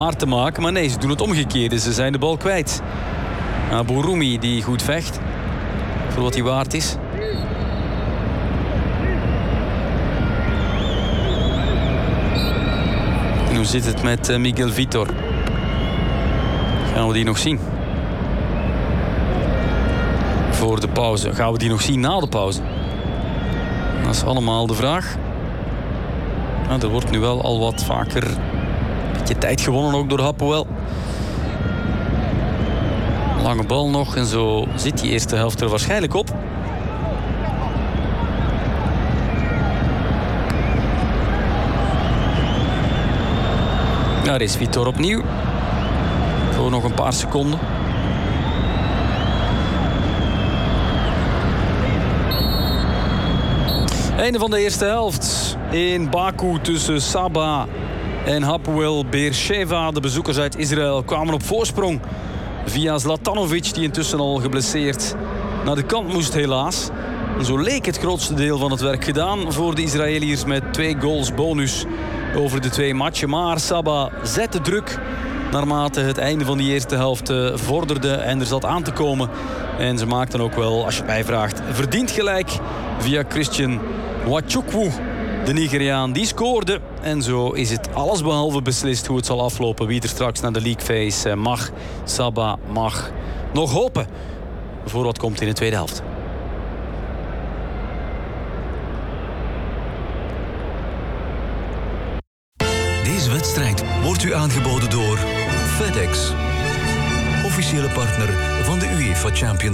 te maken. Maar nee, ze doen het omgekeerde. Ze zijn de bal kwijt. Bouroumi die goed vecht. Voor wat hij waard is. En hoe zit het met Miguel Vitor? Gaan we die nog zien? Voor de pauze. Gaan we die nog zien na de pauze? Dat is allemaal de vraag. Er wordt nu wel al wat vaker een beetje tijd gewonnen, ook door Hapoel. Lange bal nog en zo zit die eerste helft er waarschijnlijk op. Daar is Vitor opnieuw. Voor nog een paar seconden. Einde van de eerste helft in Baku tussen Saba en Hapoel Beersheva. De bezoekers uit Israël kwamen op voorsprong via Zlatanovic, die intussen al geblesseerd naar de kant moest helaas. En zo leek het grootste deel van het werk gedaan voor de Israëliërs met 2 goals bonus over de 2 matchen. Maar Saba zette druk naarmate het einde van die eerste helft vorderde en er zat aan te komen. En ze maakten ook wel, als je mij vraagt, verdiend gelijk via Christian Wachukwu, de Nigeriaan. Die scoorde. En zo is het allesbehalve beslist hoe het zal aflopen. Wie er straks naar de League Phase mag. Saba mag nog hopen voor wat komt in de tweede helft. Deze wedstrijd wordt u aangeboden door FedEx, officiële partner van de UEFA Champions